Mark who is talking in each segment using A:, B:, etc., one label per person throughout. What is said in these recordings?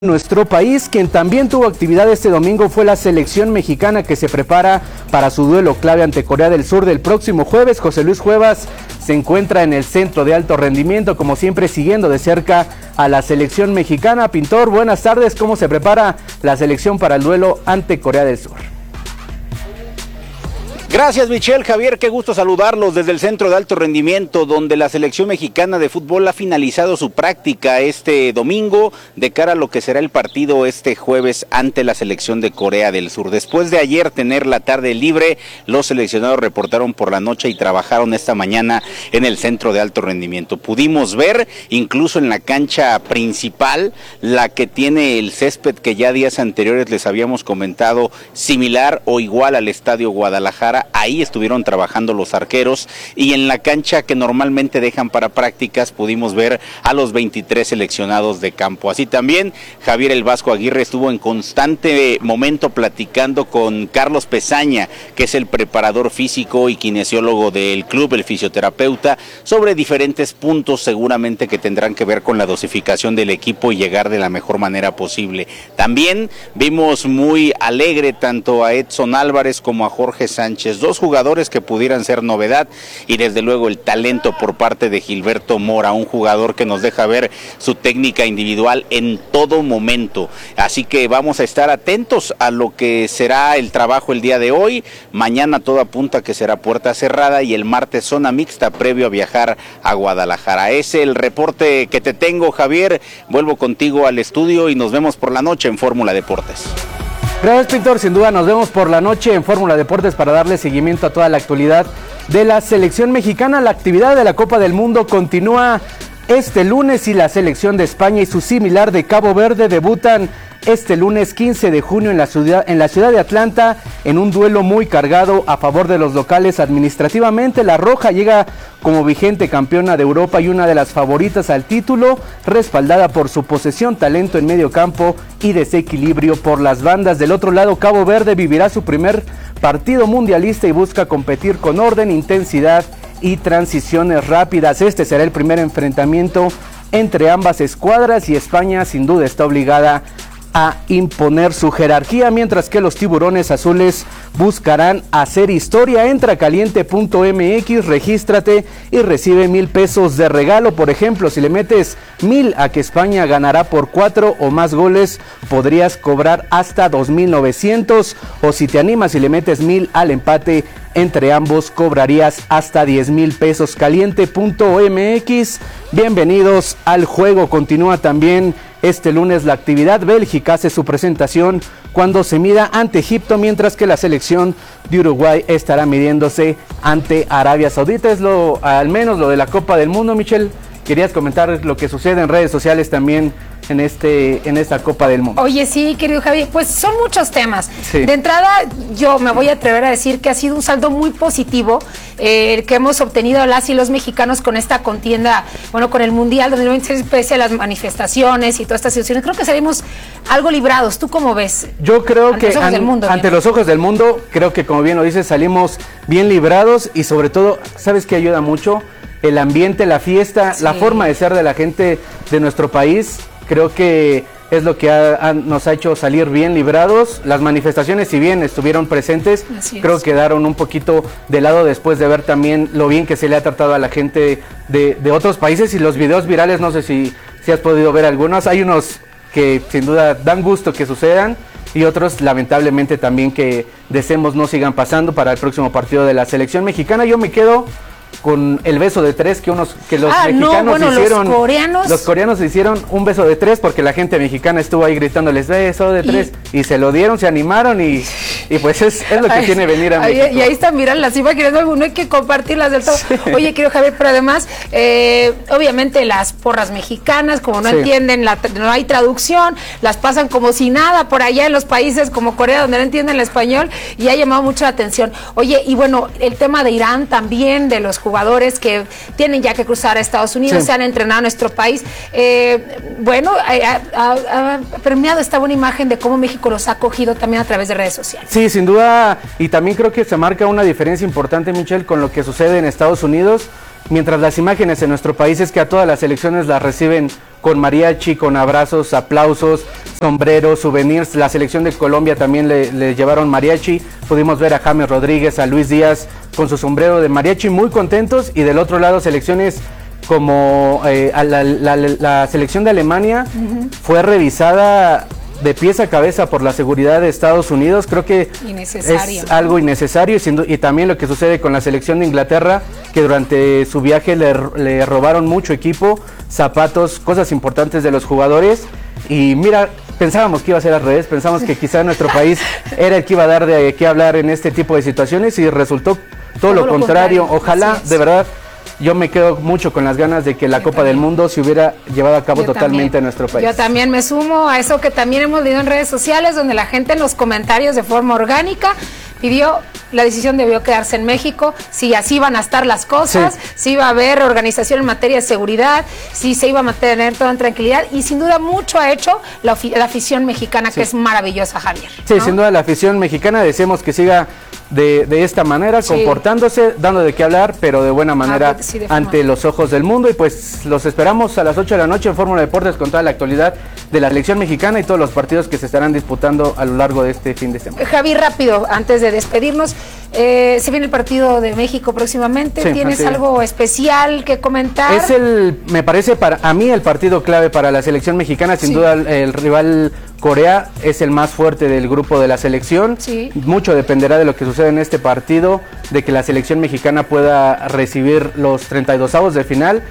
A: Nuestro país, quien también tuvo actividad este domingo, fue la selección mexicana que se prepara para su duelo clave ante Corea del Sur del próximo jueves. José Luis Cuevas se encuentra en el centro de alto rendimiento, como siempre siguiendo de cerca a la selección mexicana. Pintor, buenas tardes, ¿cómo se prepara la selección para el duelo ante Corea del Sur?
B: Gracias, Michelle. Javier, qué gusto saludarlos desde el Centro de Alto Rendimiento, donde la selección mexicana de fútbol ha finalizado su práctica este domingo de cara a lo que será el partido este jueves ante la selección de Corea del Sur. Después de ayer tener la tarde libre, los seleccionados reportaron por la noche y trabajaron esta mañana en el Centro de Alto Rendimiento. Pudimos ver, incluso en la cancha principal, la que tiene el césped que ya días anteriores les habíamos comentado, similar o igual al Estadio Guadalajara. Ahí estuvieron trabajando los arqueros, y en la cancha que normalmente dejan para prácticas pudimos ver a los 23 seleccionados de campo. Así también Javier El Vasco Aguirre estuvo en constante momento platicando con Carlos Pesaña, que es el preparador físico y kinesiólogo del club, el fisioterapeuta, sobre diferentes puntos seguramente que tendrán que ver con la dosificación del equipo y llegar de la mejor manera posible. También vimos muy alegre tanto a Edson Álvarez como a Jorge Sánchez, dos jugadores que pudieran ser novedad, y desde luego el talento por parte de Gilberto Mora, un jugador que nos deja ver su técnica individual en todo momento. Así que vamos a estar atentos a lo que será el trabajo el día de hoy. Mañana todo apunta que será puerta cerrada, y el martes zona mixta previo a viajar a Guadalajara. Es el reporte que te tengo, Javier. Vuelvo contigo al estudio y nos vemos por la noche en Fórmula Deportes.
A: Gracias, Pintor. Sin duda nos vemos por la noche en Fórmula Deportes para darle seguimiento a toda la actualidad de la selección mexicana. La actividad de la Copa del Mundo continúa este lunes, y la selección de España y su similar de Cabo Verde debutan este lunes 15 de junio en la ciudad de Atlanta, en un duelo muy cargado a favor de los locales. Administrativamente, la Roja llega como vigente campeona de Europa y una de las favoritas al título, respaldada por su posesión, talento en medio campo y desequilibrio por las bandas. Del otro lado, Cabo Verde vivirá su primer partido mundialista y busca competir con orden, intensidad y transiciones rápidas. Este será el primer enfrentamiento entre ambas escuadras, y España sin duda está obligada a imponer su jerarquía, mientras que los tiburones azules buscarán hacer historia. Entra a caliente.mx, regístrate y recibe 1,000 pesos de regalo. Por ejemplo, si le metes 1,000 a que España ganará por 4 o más goles, podrías cobrar hasta 2,900, o si te animas y le metes 1,000 al empate entre ambos, cobrarías hasta 10,000 pesos. Caliente.mx, bienvenidos al juego. Continúa también este lunes la actividad. Bélgica hace su presentación cuando se mida ante Egipto, mientras que la selección de Uruguay estará midiéndose ante Arabia Saudita. Es al menos lo de la Copa del Mundo. Michelle, querías comentar lo que sucede en redes sociales también en esta Copa del Mundo.
C: Oye, sí, querido Javi, pues son muchos temas.
A: Sí.
C: De entrada, yo me voy a atrever a decir que ha sido un saldo muy positivo el que hemos obtenido las y los mexicanos con esta contienda, bueno, con el Mundial 2026, pese a las manifestaciones y todas estas situaciones. Creo que salimos algo librados. ¿Tú cómo ves?
A: Yo creo que
C: ante
A: los ojos del mundo, creo que, como bien lo dices, salimos bien librados, y sobre todo, ¿sabes qué ayuda mucho? El ambiente, la fiesta, sí, la forma de ser de la gente de nuestro país. Creo que es lo que nos ha hecho salir bien librados. Las manifestaciones, si bien estuvieron presentes, creo que quedaron un poquito de lado después de ver también lo bien que se le ha tratado a la gente de otros países. Y los videos virales, no sé si has podido ver algunos. Hay unos que sin duda dan gusto que sucedan, y otros lamentablemente también que deseemos no sigan pasando para el próximo partido de la selección mexicana. Yo me quedo con el beso de tres que los mexicanos hicieron. Los coreanos hicieron un beso de tres, porque la gente mexicana estuvo ahí gritándoles beso de tres, y se lo dieron, se animaron, y pues es lo que tiene venir a México.
C: Y ahí está, miran las imágenes, no hay que compartirlas del todo. Sí. Oye, querido Javier, pero además, obviamente las porras mexicanas, como no entienden, no hay traducción, las pasan como si nada por allá en los países como Corea, donde no entienden el español, y ha llamado mucho la atención. Oye, y bueno, el tema de Irán también, de los jugadores que tienen ya que cruzar a Estados Unidos, se han entrenado en nuestro país. Ha premiado esta buena imagen de cómo México los ha acogido también a través de redes sociales.
A: Sí, sin duda, y también creo que se marca una diferencia importante, Michelle, con lo que sucede en Estados Unidos. Mientras las imágenes en nuestro país es que a todas las selecciones las reciben con mariachi, con abrazos, aplausos, sombreros, souvenirs. La selección de Colombia también le llevaron mariachi. Pudimos ver a James Rodríguez, a Luis Díaz con su sombrero de mariachi, muy contentos. Y del otro lado, selecciones como la selección de Alemania fue revisada de pies a cabeza por la seguridad de Estados Unidos. Creo que es algo innecesario, y también lo que sucede con la selección de Inglaterra, que durante su viaje le robaron mucho equipo, zapatos, cosas importantes de los jugadores. Y mira, pensábamos que iba a ser al revés, pensamos que quizá nuestro país era el que iba a dar de qué hablar en este tipo de situaciones, y resultó todo lo contrario. Ojalá, de verdad, yo me quedo mucho con las ganas de que la Copa del Mundo se hubiera llevado a cabo totalmente en nuestro país.
C: Yo también me sumo a eso que también hemos leído en redes sociales, donde la gente en los comentarios de forma orgánica pidió, la decisión debió quedarse en México, si así van a estar las cosas, si iba a haber organización en materia de seguridad, si se iba a mantener todo en tranquilidad, y sin duda mucho ha hecho la afición mexicana, que es maravillosa, Javier.
A: Sí, ¿no? Sin duda la afición mexicana, deseamos que siga de esta manera, comportándose, dando de qué hablar, pero de buena manera ante los ojos del mundo. Y pues los esperamos a las 8 de la noche en Fórmula Deportes con toda la actualidad de la selección mexicana y todos los partidos que se estarán disputando a lo largo de este fin de semana.
C: Javi, rápido, antes de despedirnos, se viene el partido de México próximamente. ¿Tienes algo especial que comentar?
A: Es me parece a mí el partido clave para la selección mexicana. Sin duda el rival Corea es el más fuerte del grupo de la selección. Mucho dependerá de lo que suceda en este partido, de que la selección mexicana pueda recibir los 32avos de final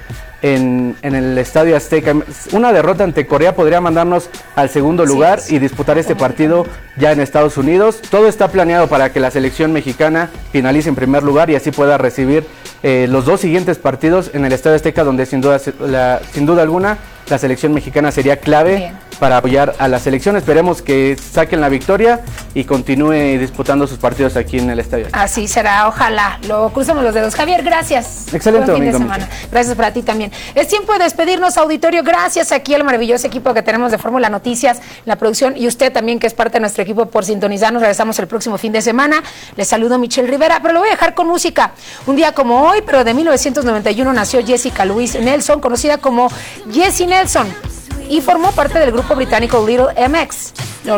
A: en el Estadio Azteca. Una derrota ante Corea podría mandarnos al segundo lugar y disputar este partido ya en Estados Unidos. Todo está planeado para que la selección mexicana finalice en primer lugar y así pueda recibir los dos siguientes partidos en el Estadio Azteca, donde sin duda alguna la selección mexicana sería clave para apoyar a la selección. Esperemos que saquen la victoria y continúe disputando sus partidos aquí en el estadio.
C: Así será, ojalá. Lo cruzamos los dedos. Javier, gracias.
A: Excelente domingo.
C: Gracias para ti también. Es tiempo de despedirnos, auditorio. Gracias aquí al maravilloso equipo que tenemos de Fórmula Noticias, la producción, y usted también, que es parte de nuestro equipo, por sintonizarnos. Regresamos el próximo fin de semana. Les saludo, Michelle Rivera, pero lo voy a dejar con música. Un día como hoy, pero de 1991, nació Jessica Louise Nelson, conocida como Jessie Nelson, y formó parte del grupo británico Little Mix.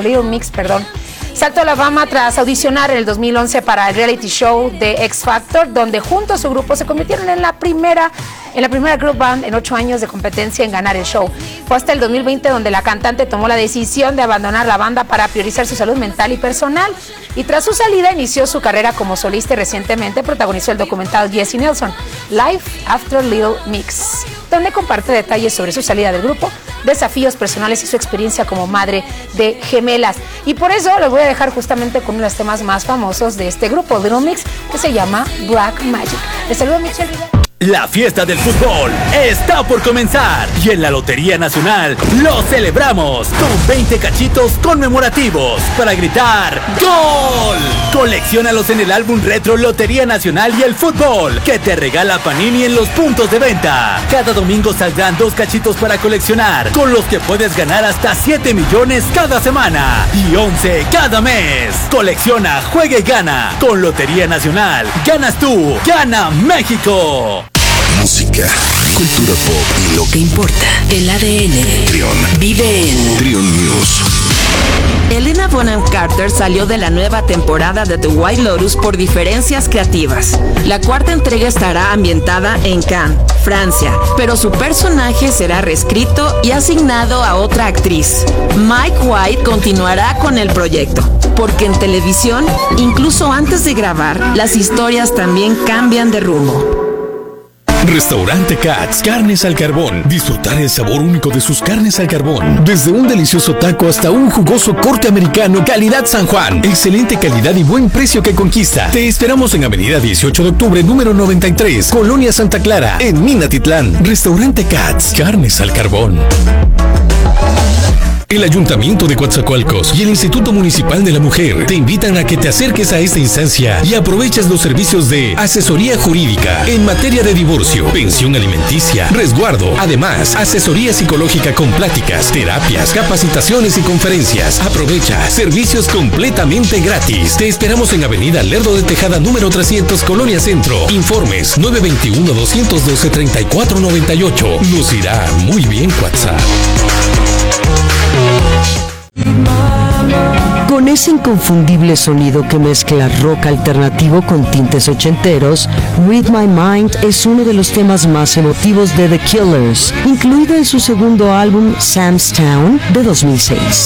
C: Saltó a la fama tras audicionar en el 2011 para el reality show de X Factor, donde junto a su grupo se convirtieron en la primera group band en 8 años de competencia en ganar el show. Fue hasta el 2020 donde la cantante tomó la decisión de abandonar la banda para priorizar su salud mental y personal, y tras su salida inició su carrera como solista y recientemente protagonizó el documental Jessie Nelson, Life After Little Mix, donde comparte detalles sobre su salida del grupo, desafíos personales y su experiencia como madre de gemelas. Y por eso los voy a dejar justamente con uno de los temas más famosos de este grupo, Little Mix, que se llama Black Magic. Les saludo, Michelle Rivera.
D: La fiesta del fútbol está por comenzar y en la Lotería Nacional lo celebramos con 20 cachitos conmemorativos para gritar ¡Gol! Colecciónalos en el álbum retro Lotería Nacional y el Fútbol que te regala Panini en los puntos de venta. Cada domingo saldrán 2 cachitos para coleccionar, con los que puedes ganar hasta 7 millones cada semana y 11 cada mes. Colecciona, juega y gana. Con Lotería Nacional, ganas tú, gana México.
E: Música, cultura pop y lo que importa. El ADN. Trión. Vive en Trión News.
F: Helena Bonham Carter salió de la nueva temporada de The White Lotus por diferencias creativas. La 4ª entrega estará ambientada en Cannes, Francia, pero su personaje será reescrito y asignado a otra actriz. Mike White continuará con el proyecto, porque en televisión, incluso antes de grabar, las historias también cambian de rumbo.
E: Restaurante Katz, carnes al carbón. Disfrutar el sabor único de sus carnes al carbón. Desde un delicioso taco hasta un jugoso corte americano, calidad San Juan. Excelente calidad y buen precio que conquista. Te esperamos en Avenida 18 de Octubre, número 93, Colonia Santa Clara, en Minatitlán. Restaurante Katz, carnes al carbón. El Ayuntamiento de Coatzacoalcos y el Instituto Municipal de la Mujer te invitan a que te acerques a esta instancia y aproveches los servicios de asesoría jurídica en materia de divorcio, pensión alimenticia, resguardo, además asesoría psicológica con pláticas, terapias, capacitaciones y conferencias. Aprovecha servicios completamente gratis. Te esperamos en Avenida Lerdo de Tejada número 300, Colonia Centro. Informes 921-212-3498. Nos irá muy bien WhatsApp.
G: Con ese inconfundible sonido que mezcla rock alternativo con tintes ochenteros, Read My Mind es uno de los temas más emotivos de The Killers, incluido en su segundo álbum Sam's Town de 2006.